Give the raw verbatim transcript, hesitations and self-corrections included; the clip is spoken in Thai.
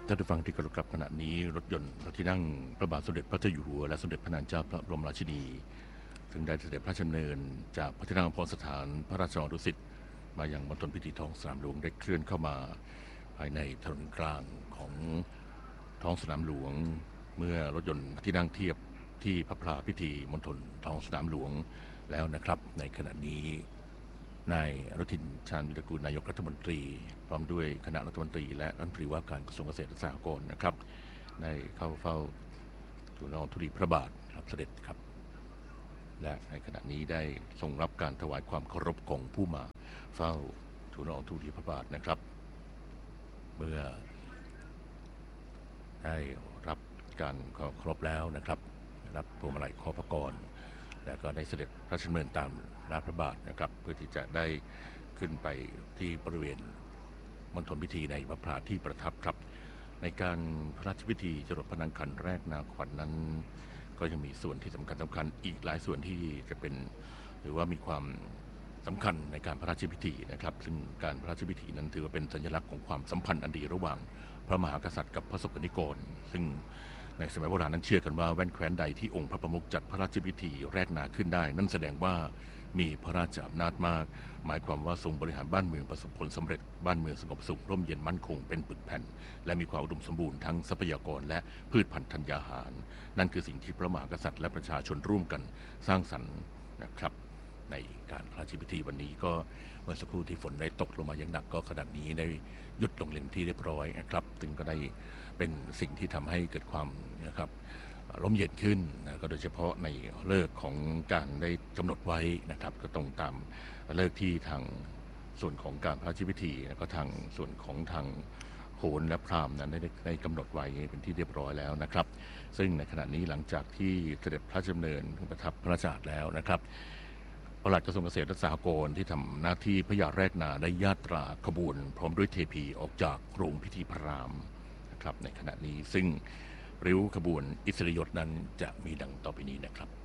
ท่านผู้ฟังที่เคารพครับขณะนี้รถยนต์พระที่นั่งพระบาทสมเด็จพระเจ้าอยู่หัวและสมเด็จพระนางเจ้าพระบรมราชินีซึ่งได้เสด็จพระราชดำเนินจากพระที่นั่งพรสถานพระราชวังดุสิตมายังมณฑลพิธีท้องสนามหลวงได้เคลื่อนเข้ามาภายในถนนกลางของท้องสนามหลวงเมื่อรถยนต์พระที่นั่งเทียบที่พระพลาพิธีมณฑลท้องสนามหลวงแล้วนะครับในขณะนี้นายอนุทินชาญวิรากูลนายกรัฐมนตรีพร้อมด้วยคณะรัฐมนตรีและรัฐมนตรีว่าการกระทรวงเกษตรและสหกรณ์นะครับได้เข้าเฝ้าทูลละอองธุลีพระบาทรับเสด็จครับและในขณะนี้ได้ทรงรับการถวายความเคารพของผู้มาเฝ้าทูลละอองธุลีพระบาทนะครับเมื่อได้รับการเคารพแล้วนะครับรับพวงมาลัยขอพระกรและก็ได้เสด็จพระราชดำเนินตามลาพระบาทนะครับเพื่อที่จะได้ขึ้นไปที่บริเวณมณฑลพิธีในพระพลาที่ประทับครับในการพระราชพิธีจรดพระนางคันแรกนาขวัญ น, นั้นก็ยังมีส่วนที่สำคัญสำคัญอีกหลายส่วนที่จะเป็นหรือว่ามีความสำคัญในการพระราชพิธีนะครับซึ่งการพระราชพิธีนั้นถือว่าเป็นสัญลักษณ์ของความสัมพันธ์อันดีระหว่างพระมหากษัตริย์กับพระสกนิกรซึ่งในสมัยโบราณนั้นเชื่อกันว่าแว่นแคว้นใดที่องค์พระประมุขจัดพระราชพิธีแรกนาขึ้นได้นั่นแสดงว่ามีพระราชอำนาจมากหมายความว่าทรงบริหารบ้านเมืองประสบผลสำเร็จบ้านเมืองสงบสุขร่มเย็นมั่นคงเป็นปึกแผ่นและมีความอุดมสมบูรณ์ทั้งทรัพยากรและพืชพันธุ์ธัญญาหารนั่นคือสิ่งที่พระมหากษัตริย์และประชาชนร่วมกันสร้างสรรค์นะครับในการพระราชพิธีวันนี้ก็เมื่อสักครู่ที่ฝนได้ตกลงมาอย่างหนักก็ขณะนี้ได้หยุดลงเล็นที่เรียบร้อยนะครับซึ่งก็ได้เป็นสิ่งที่ทำให้เกิดความนะครับร่มเย็นขึ้นนะก็โดยเฉพาะในฤกษ์ของการได้กำหนดไว้นะครับก็ตรงตามฤกษ์ที่ทางส่วนของการพระราชพิธีแล้วก็ทางส่วนของทางโหรและพราหมณ์นั้นได้ได้กำหนดไว้เป็นที่เรียบร้อยแล้วนะครับซึ่งในขณะนี้หลังจากที่เสด็จพระราชดำเนินประทับพระราชอาณาแล้วนะครับปลัดกระทรวงเกษตรและสหกรณ์ที่ทำหน้าที่พระยาแรกนาได้ญาตราขบวนพร้อมด้วยเทพีออกจากโรงพิธีพระรามนะครับในขณะนี้ซึ่งริ้วขบวนอิสริยยศนั้นจะมีดังต่อไปนี้นะครับ